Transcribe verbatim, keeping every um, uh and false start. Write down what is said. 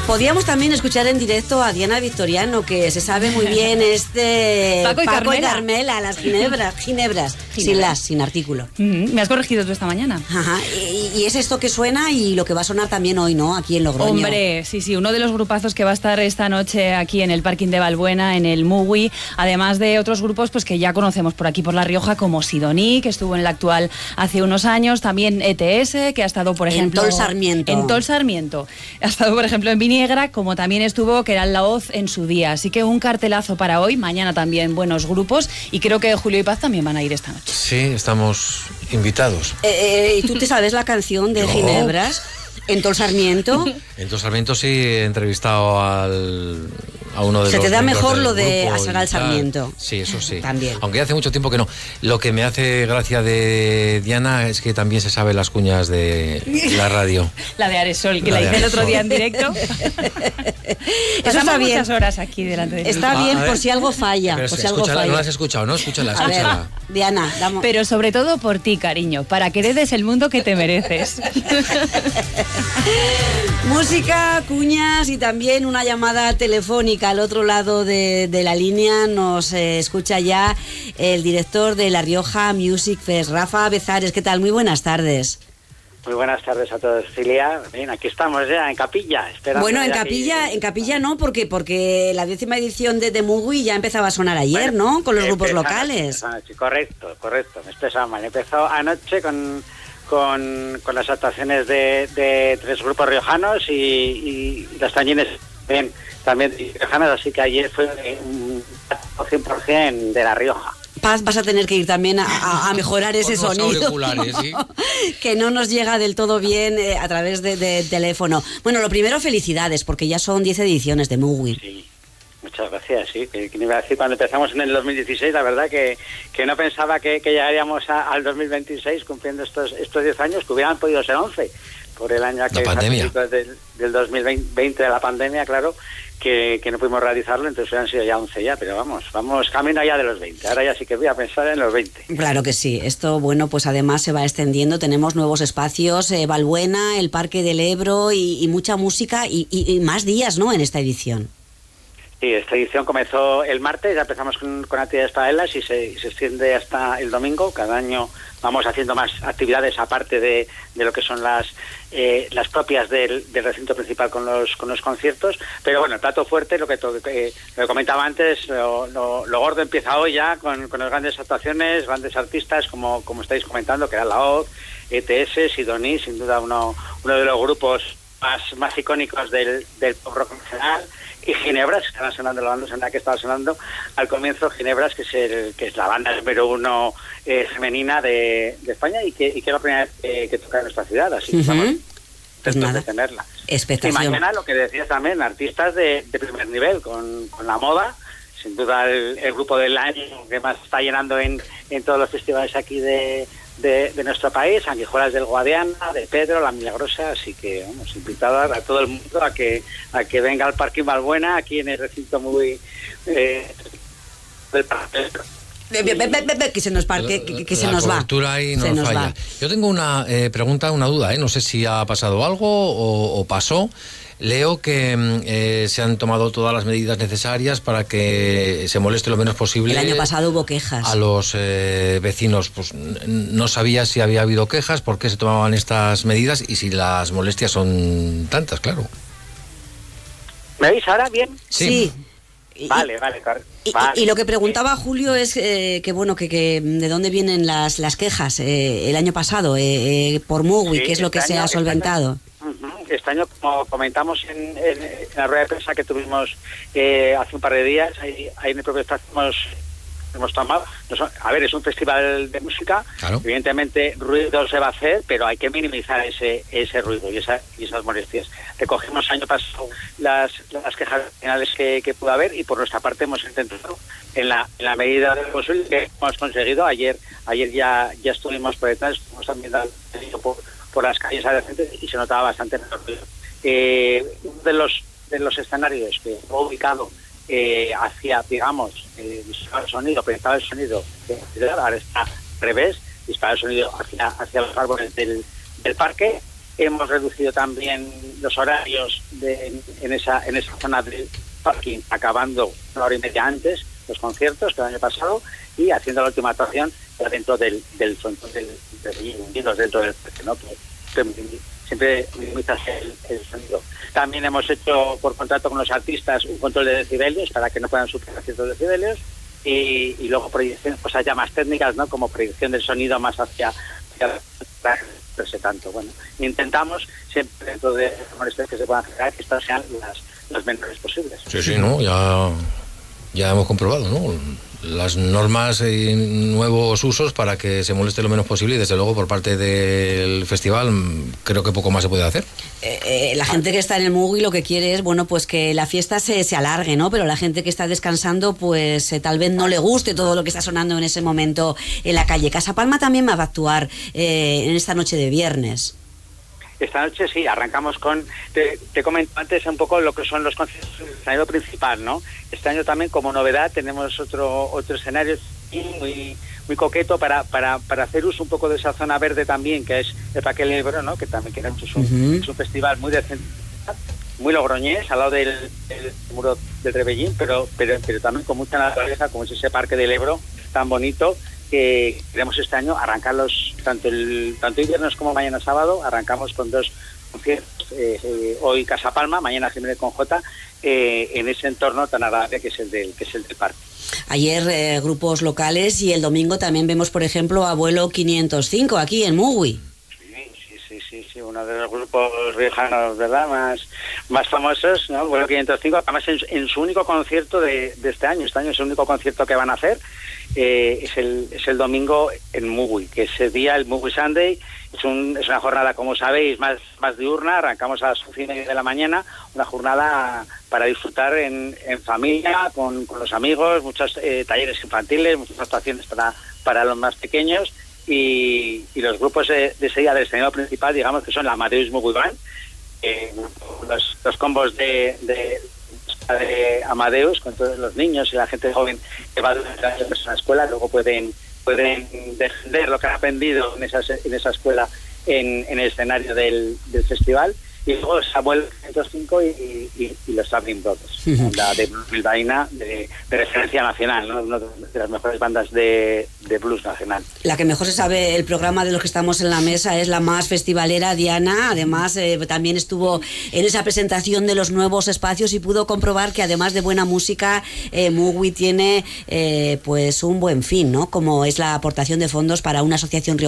Podíamos también escuchar en directo a Diana Victoriano, que se sabe muy bien este Paco y Paco Carmela, y Carmela las ginebras, ginebras, sin las, sin artículo. Mm, me has corregido tú esta mañana. Ajá, y, y es esto que suena y lo que va a sonar también hoy, ¿no? Aquí en Logroño. Hombre, sí, sí, uno de los grupazos que va a estar esta noche aquí en el parking de Valbuena, en el Mugui, además de otros grupos pues que ya conocemos por aquí por La Rioja, como Sidoní, que estuvo en el actual hace unos años, también E T S, que ha estado, por ejemplo... En Tol Sarmiento. En Tol Sarmiento. Ha estado, por ejemplo, en Viniegra, como también estuvo que era el Laoz en su día. Así que un cartelazo para hoy, mañana también buenos grupos, y creo que Julio y Paz también van a ir esta noche. Sí, estamos invitados. Eh, eh, ¿Y tú te sabes la canción de No. Ginebras? En Tol Sarmiento. En Tol Sarmiento sí he entrevistado al, a uno de Se los... te da miembros mejor del lo de grupo Asagal y tal. Sarmiento. Sí, eso sí. También. Aunque hace mucho tiempo que no. Lo que me hace gracia de Diana es que también se sabe las cuñas de la radio. La de Aresol, que La la, de hice el otro Aresol. día en directo. Eso Pasamos está bien. muchas horas aquí delante de ti. Está Ah, bien a ver. por si algo falla. Pero Por es- si algo escúchala, falla. no la has escuchado, ¿no? Escúchala, A ver, escúchala. Diana, damos. Pero sobre todo por ti, cariño, para que heredes el mundo que te mereces. Música, cuñas y también una llamada telefónica al otro lado de, de la línea. Nos eh, escucha ya el director de La Rioja Music Fest, Rafa Bezares. ¿Qué tal? Muy buenas tardes. Muy buenas tardes a todos, Cilia. Bien, aquí estamos ya en Capilla. Esperando Bueno, en ya Capilla, que- en Capilla no, porque porque la décima edición de, de Mugui ya empezaba a sonar ayer, ¿no? Con los grupos Empezó locales. anoche, empezó anoche. Correcto, correcto. Me expresaba mal. Empezó anoche con, con, con las actuaciones de, de tres grupos riojanos y, y las tañines también, también riojanas, así que ayer fue un cien por ciento de La Rioja. Paz, vas a tener que ir también a, a- a mejorar ese Con los sonido, auriculares, ¿no? ¿sí? Que no nos llega del todo bien eh, a través de, de teléfono. Bueno, lo primero, felicidades, porque ya son diez ediciones de Mugui. Sí, muchas gracias, sí. Que, que iba a decir, cuando empezamos en el dos mil dieciséis, la verdad que, que no pensaba que, que llegaríamos a- al dos mil veintiséis cumpliendo estos estos diez años, que hubieran podido ser once, por el año que pandemia. del, del dos mil veinte de la pandemia, claro, que, que no pudimos realizarlo, entonces hubieran sido ya once ya, pero vamos, vamos camino ya de los veinte. Ahora ya sí que voy a pensar en los veinte. Claro que sí. Esto, bueno, pues además se va extendiendo. Tenemos nuevos espacios, eh, Valbuena, el Parque del Ebro y, y mucha música y, y- y más días, ¿no?, en esta edición. Sí, esta edición comenzó el martes, ya empezamos con, con actividades paralelas y se, y se extiende hasta el domingo. Cada año vamos haciendo más actividades aparte de, de lo que son las eh, las propias del, del recinto principal con los con los conciertos. Pero bueno, el plato fuerte, lo que, to- eh, lo que comentaba antes, lo, lo, lo gordo empieza hoy ya con, con las grandes actuaciones, grandes artistas, como, como estáis comentando, que era Laoz, E T S, Sidoní, sin duda uno, uno de los grupos más, más icónicos del, del pop rock nacional. Y Ginebras, que estaba sonando, la banda sonora que estaba sonando al comienzo, Ginebras, que es el que es la banda número uno eh, femenina de, de España y que, y que es la primera vez que, que toca en nuestra ciudad, así que Ujú. estamos Pues contentos nada. de tenerla. Y Expectación. mañana, lo que decías también, artistas de, de primer nivel, con, con la moda, sin duda el, el grupo del año que más está llenando en, en todos los festivales aquí de, de, de nuestro país, Sanguijuelas del Guadiana, de Pedro, La Milagrosa, así que vamos, invitados a todo el mundo a que a que venga al Parque Valbuena, aquí en el recinto muy eh, del Parque. Ve, ve, ve, ve, ve, que se nos, par- que, que- que se La nos va. cobertura ahí no Se nos falla. va. Yo tengo una eh, pregunta, una duda, ¿eh? No sé si ha pasado algo o, o pasó. Leo que mm, eh, se han tomado todas las medidas necesarias para que se moleste lo menos posible. El año pasado hubo quejas. A los eh, vecinos, pues n- no sabía si había habido quejas, por qué se tomaban estas medidas y si las molestias son tantas, claro. ¿Me veis ahora bien? Sí. Y- Vale, vale, claro. Y, y- Vale. y lo que preguntaba Julio es eh, que bueno que, que de dónde vienen las, las quejas eh, el año pasado eh, eh, por Mugui, Sí, qué es lo que este se año- ha este solventado. Ujú. Este año, como comentamos en, en- en la rueda de prensa que tuvimos eh, hace un par de días, ahí, ahí en el propio espacio hemos, hemos tomado. no son- a ver, es un festival de música, Claro. evidentemente ruido se va a hacer, pero hay que minimizar ese ese ruido y, esa, y esas molestias. Recogimos año pasado las, las quejas finales que, que pudo haber y por nuestra parte hemos intentado, en la, en la medida de lo posible, que hemos conseguido. Ayer ayer ya ya estuvimos por detrás, estuvimos también dando por por las calles adyacentes y se notaba bastante menos ruido. Eh, uno de los de los escenarios que fue ubicado eh, hacia, digamos, eh, disparar el sonido, proyectaba el sonido, eh, ahora está al revés, disparar el sonido hacia, hacia los árboles del, del parque, hemos reducido también los horarios de, en esa en esa zona del parking, acabando una hora y media antes los conciertos que el año pasado y haciendo la última actuación ya dentro del del frontón del, del hundidos dentro del parque, ¿no? Que, que siempre minimizas el, el sonido. También hemos hecho por contrato con los artistas un control de decibelios para que no puedan superar ciertos decibelios y, y luego proyecciones, cosas ya más técnicas, ¿no? Como proyección del sonido más hacia, hacia ese tanto. Bueno, intentamos siempre dentro de las molestias que se puedan generar que estas sean las, las menores posibles. Sí, sí, no, ya, ya hemos comprobado, ¿no? Las normas y nuevos usos para que se moleste lo menos posible y desde luego por parte del festival creo que poco más se puede hacer. Eh, eh, la gente que está en el Mugui lo que quiere es, bueno, pues que la fiesta se, se alargue, ¿no? Pero la gente que está descansando, pues eh, tal vez no le guste todo lo que está sonando en ese momento en la calle. Casa Palma también va a actuar eh, en esta noche de viernes. Esta noche sí, arrancamos con, te, te comento antes un poco lo que son los conciertos del escenario principal, ¿no? Este año también como novedad tenemos otro otro escenario muy muy coqueto para para para hacer uso un poco de esa zona verde también, que es el Parque del Ebro, ¿no? Que también que es un, uh-huh. es un festival muy decente, muy logroñés, al lado del, del muro del Rebellín, pero, pero pero también con mucha naturaleza, como es ese Parque del Ebro tan bonito, que queremos este año arrancarlos tanto el tanto el viernes como mañana sábado. Arrancamos con dos conciertos, eh, eh, hoy Casa Palma, mañana Jiménez con J, eh, en ese entorno tan agradable que es el del que es el del parque. Ayer eh, grupos locales y el domingo también vemos, por ejemplo, a Vuelo quinientos cinco aquí en Mugui. Sí, sí, sí, uno de los grupos riojanos, ¿verdad?, más, más famosos, ¿no? Vuelo quinientos cinco, además en, en su único concierto de, de este año. Este año es el único concierto que van a hacer. Eh, es el es el domingo en Mugui, que ese día, el Mugui Sunday, es, un, es una jornada, como sabéis, más, más diurna. Arrancamos a las once y media de la mañana, una jornada para disfrutar en, en familia, con, con los amigos, muchos eh, talleres infantiles, muchas actuaciones para, para los más pequeños. Y, y los grupos de, de ese día del escenario principal, digamos que son la Amadeus Mugui Band, eh, los, los combos de, de, de Amadeus con todos los niños y la gente joven que va durante el año a la escuela, luego pueden pueden defender lo que han aprendido en esa, en esa escuela en, en el escenario del, del festival. Y luego Samuel ciento cinco y, y, y los Traveling Brothers, uh-huh. la de bilbaína de, de referencia nacional, ¿no? Una de las mejores bandas de, de blues nacional. La que mejor se sabe el programa de los que estamos en la mesa es la más festivalera, Diana. Además, eh, también estuvo en esa presentación de los nuevos espacios y pudo comprobar que además de buena música, eh, Mugui tiene eh, pues un buen fin, ¿no? Como es la aportación de fondos para una asociación